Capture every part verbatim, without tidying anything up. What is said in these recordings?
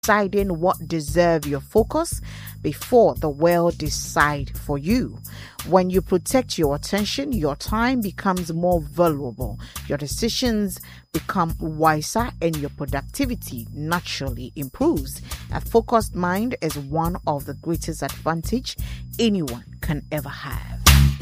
deciding what deserve your focus before the world decide for you. When you protect your attention, your time becomes more valuable, your decisions become wiser, and your productivity naturally improves. A focused mind is one of the greatest advantage anyone can ever have.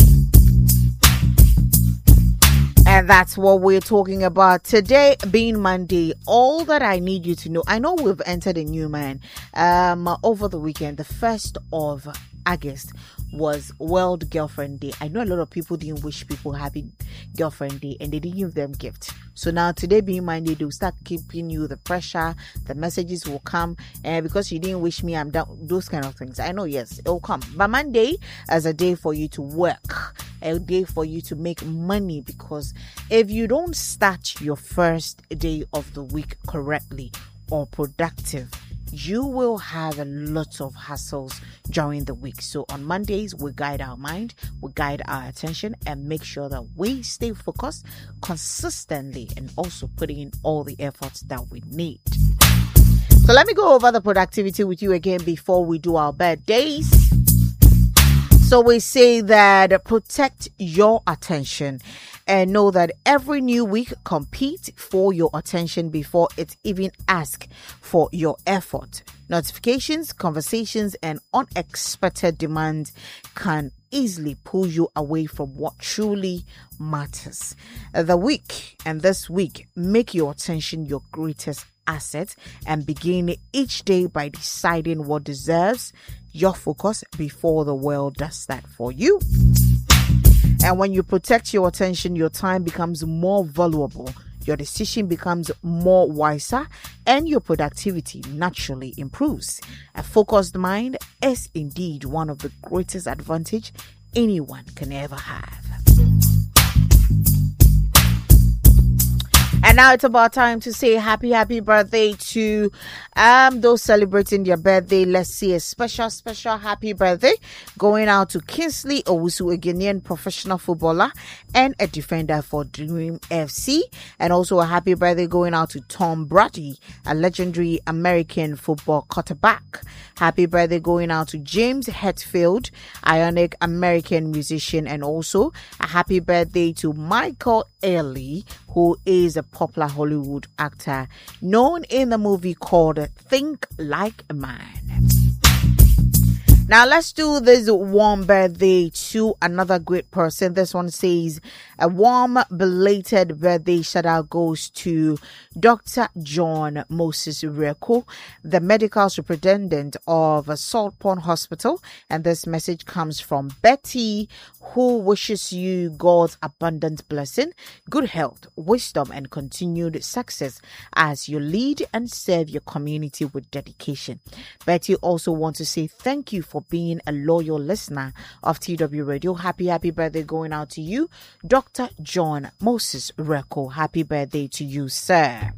And that's what we're talking about today, being Monday. All that I need you to know, I know we've entered a new month. Um, over the weekend, the first of August was World Girlfriend Day. I know a lot of people didn't wish people happy Girlfriend Day and they didn't give them gifts. So now today being Monday, they'll start keeping you the pressure. The messages will come, and because you didn't wish me, I'm down. Those kind of things. I know, yes, it will come. But Monday is a day for you to work, a day for you to make money, because if you don't start your first day of the week correctly or productive, you will have a lot of hassles during the week. So on Mondays, we guide our mind, we guide our attention, and make sure that we stay focused consistently and also putting in all the efforts that we need. So let me go over the productivity with you again before we do our birthdays. So we say that protect your attention and know that every new week compete for your attention before it even asks for your effort. Notifications, conversations, and unexpected demands can easily pull you away from what truly matters. The week and this week, make your attention your greatest asset and begin each day by deciding what deserves your focus before the world does that for you. And when you protect your attention, your time becomes more valuable, your decision becomes more wiser, and your productivity naturally improves. A focused mind is indeed one of the greatest advantage anyone can ever have. And now it's about time to say happy, happy birthday to um those celebrating their birthday. Let's see a special, special happy birthday going out to Kingsley Owusu, a Ghanaian professional footballer and a defender for Dream F C. And also a happy birthday going out to Tom Brady, a legendary American football quarterback. Happy birthday going out to James Hetfield, Ionic American musician. And also a happy birthday to Michael Ealy, who is a popular Hollywood actor known in the movie called Think Like a Man. Now let's do this warm birthday to another great person. This one says a warm belated birthday shout out goes to Doctor John Moses Reko, the medical superintendent of Salt Pond Hospital. And this message comes from Betty, who wishes you God's abundant blessing, good health, wisdom, and continued success as you lead and serve your community with dedication. Betty also wants to say thank you for being a loyal listener of T W Radio. Happy, happy birthday going out to you, Doctor John Moses Reko. Happy birthday to you, sir.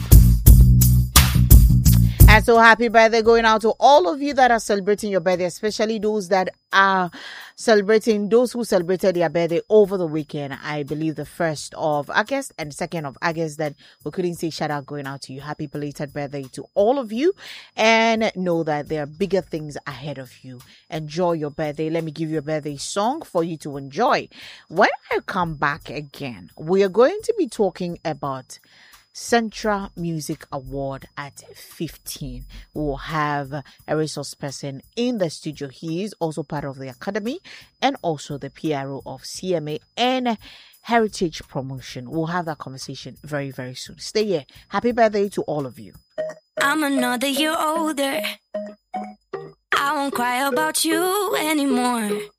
And so happy birthday going out to all of you that are celebrating your birthday, especially those that are celebrating, those who celebrated their birthday over the weekend. I believe the first of August and second of August, that we couldn't say shout out going out to you. Happy belated birthday to all of you, and know that there are bigger things ahead of you. Enjoy your birthday. Let me give you a birthday song for you to enjoy. When I come back again, we are going to be talking about Central Music Award at fifteen. We'll have a resource person in the studio. He is also part of the academy and also the P R O of C M A and Heritage Promotion. We'll have that conversation very, very soon. Stay here. Happy birthday to all of you. I'm another year older. I won't cry about you anymore.